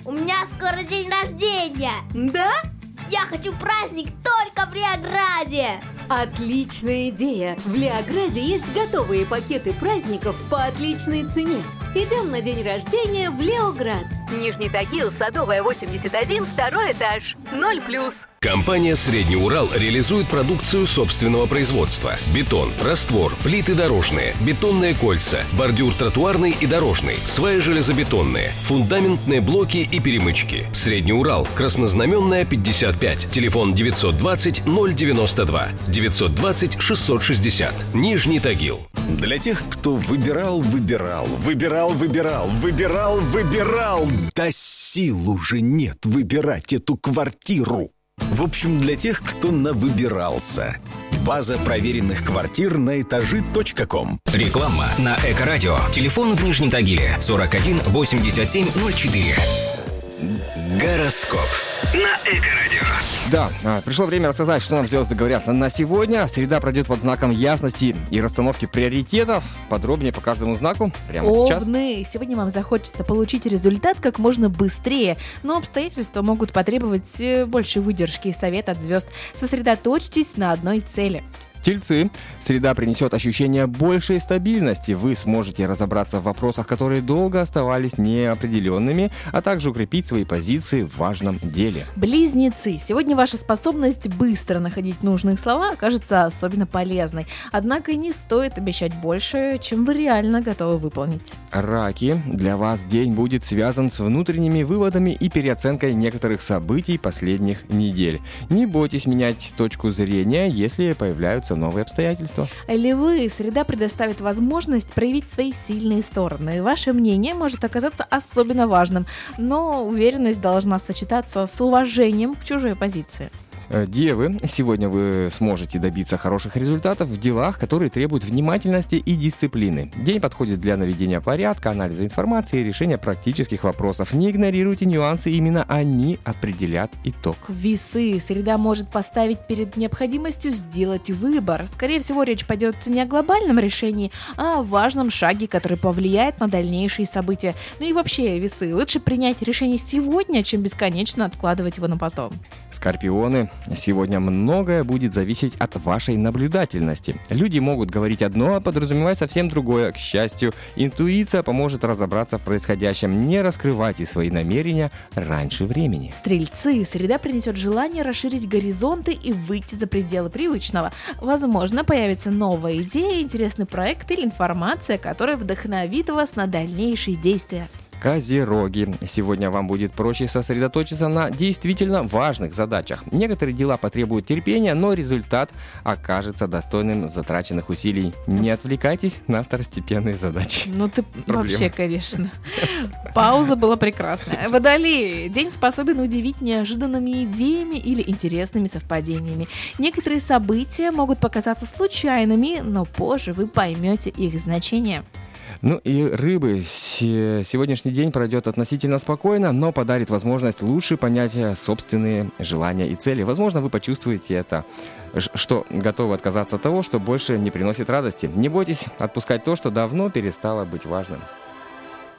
У меня скоро день рождения. Да? Я хочу праздник только в Леограде. Отличная идея! В Леограде есть готовые пакеты праздников по отличной цене. Идем на день рождения в Леоград. Нижний Тагил, Садовая, 81, второй этаж. 0+. Компания «Средний Урал» реализует продукцию собственного производства. Бетон, раствор, плиты дорожные, бетонные кольца, бордюр тротуарный и дорожный, сваи железобетонные, фундаментные блоки и перемычки. «Средний Урал», Краснознаменная, 55, телефон 920-092, 920-660, Нижний Тагил. Для тех, кто выбирал, да сил уже нет выбирать эту квартиру. В общем, для тех, кто навыбирался. База проверенных квартир на этажи.ком. Реклама на Эко-радио. Телефон в Нижнем Тагиле 41 87 04. Гороскоп на Эко-радио. Да, пришло время рассказать, что нам звезды говорят на сегодня. Среда пройдет под знаком ясности и расстановки приоритетов. Подробнее по каждому знаку прямо сейчас. Овны, сегодня вам захочется получить результат как можно быстрее, но обстоятельства могут потребовать больше выдержки и совет от звезд. Сосредоточьтесь на одной цели. Тельцы, среда принесет ощущение большей стабильности. Вы сможете разобраться в вопросах, которые долго оставались неопределенными, а также укрепить свои позиции в важном деле. Близнецы, сегодня ваша способность быстро находить нужные слова окажется особенно полезной. Однако не стоит обещать больше, чем вы реально готовы выполнить. Раки, для вас день будет связан с внутренними выводами и переоценкой некоторых событий последних недель. Не бойтесь менять точку зрения, если появляются новые обстоятельства. Львы, среда предоставит возможность проявить свои сильные стороны. Ваше мнение может оказаться особенно важным, но уверенность должна сочетаться с уважением к чужой позиции. Девы, сегодня вы сможете добиться хороших результатов в делах, которые требуют внимательности и дисциплины. День подходит для наведения порядка, анализа информации и решения практических вопросов. Не игнорируйте нюансы, именно они определят итог. Весы, среда может поставить перед необходимостью сделать выбор. Скорее всего, речь пойдет не о глобальном решении, а о важном шаге, который повлияет на дальнейшие события. Ну и вообще, весы, лучше принять решение сегодня, чем бесконечно откладывать его на потом. Скорпионы, сегодня многое будет зависеть от вашей наблюдательности. Люди могут говорить одно, а подразумевать совсем другое. К счастью, интуиция поможет разобраться в происходящем. Не раскрывайте свои намерения раньше времени. Стрельцы, среда принесет желание расширить горизонты и выйти за пределы привычного. Возможно, появится новая идея, интересный проект или информация, которая вдохновит вас на дальнейшие действия. Козероги. Сегодня вам будет проще сосредоточиться на действительно важных задачах. Некоторые дела потребуют терпения, но результат окажется достойным затраченных усилий. Не отвлекайтесь на второстепенные задачи. Ну ты вообще, конечно. Пауза была прекрасная. Водолеи. День способен удивить неожиданными идеями или интересными совпадениями. Некоторые события могут показаться случайными, но позже вы поймете их значение. Ну и рыбы. Сегодняшний день пройдет относительно спокойно, но подарит возможность лучше понять собственные желания и цели. Возможно, вы почувствуете это, что готовы отказаться от того, что больше не приносит радости. Не бойтесь отпускать то, что давно перестало быть важным.